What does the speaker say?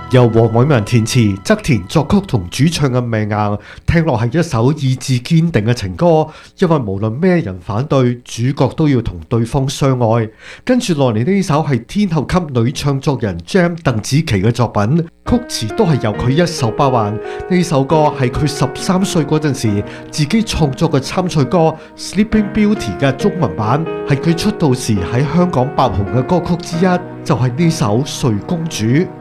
由黃偉文填詞、側田作曲同主唱嘅命硬，聽落係一首意志堅定嘅情歌。因為無論咩人反對，主角都要同對方相愛。跟住落嚟呢首係天后級女唱作人 Gem 鄧紫棋嘅作品，曲詞都係由佢一手包辦。呢首歌係佢13歲嗰陣時自己創作嘅參賽歌《Sleeping Beauty》嘅中文版，係佢出道時喺香港爆紅嘅歌曲之一，就係呢首《睡公主》。